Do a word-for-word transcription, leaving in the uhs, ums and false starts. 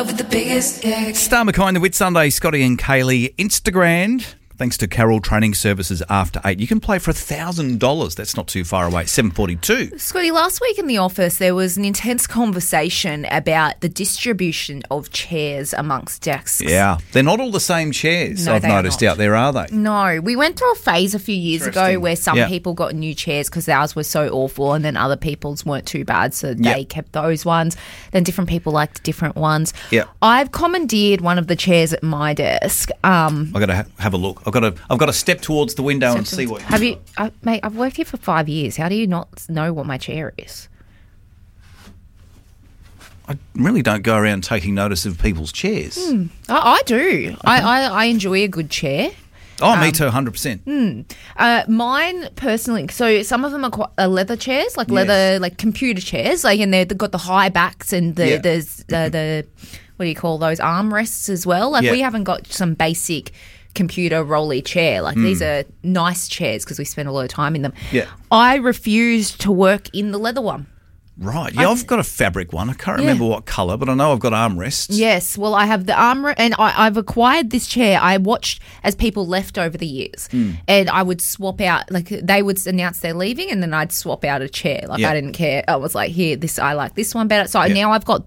With the biggest gigs. Star McCoy and the Whit Sunday, Scotty and Kaylee. Instagram, thanks to Carroll Training Services after eight. You can play for one thousand dollars. That's not too far away. seven forty-two. Scotty, last week in the office there was an intense conversation about the distribution of chairs amongst desks. Yeah, they're not all the same chairs, No, I've they are noticed not. out there, are they? No, we went through a phase a few years ago Interesting. where some Yeah. people got new chairs because ours were so awful, and then other people's weren't too bad, so Yeah. they kept those ones. Then different people liked different ones. Yeah. I've commandeered one of the chairs at my desk. Um, I've got to ha- have a look. I've got to, I've got to step towards the window and see what... have you, I, mate? I've worked here for five years. How do you not know what my chair is? I really don't go around taking notice of people's chairs. I, I do. I, I, I enjoy a good chair. Oh, Um, me too, one hundred percent. Uh, mine personally, so some of them are quite, uh, leather chairs, like leather, like computer chairs, like, and they've got the high backs and the Yeah. there's uh, the what do you call those armrests as well. Like Yeah. we haven't got some basic computer rolly chair. Like these are nice chairs because we spend a lot of time in them. Yeah. I refuse to work in the leather one. Right. Yeah, I've got a fabric one. I can't remember what colour, but I know I've got armrests. Yes, well, I have the arm, and I, I've acquired this chair. I watched as people left over the years, Hmm. and I would swap out. Like they would announce they're leaving, and then I'd swap out a chair. Like Yeah. I didn't care. I was like, here, this I like this one better. So Yeah. now I've got